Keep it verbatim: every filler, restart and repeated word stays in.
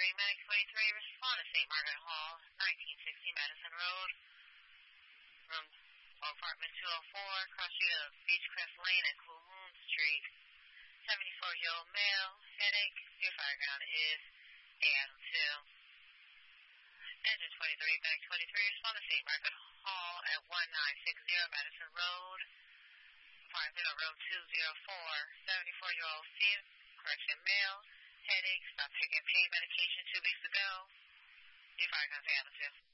twenty-three, Medic twenty-three, respond to Saint Margaret Hall, nineteen sixty Madison Road, room apartment two oh four, cross street of Beechcrest Lane at Cool Moon Street. seventy-four-year-old male, headache, your fire ground is A Adam two. Engine twenty-three, Medic twenty-three, respond to Saint Margaret Hall at nineteen sixty Madison Road, apartment of room two oh four, seventy-four-year-old female, correction male, headache, stopped taking pain medication two weeks ago. Your fire ground is A Adam two.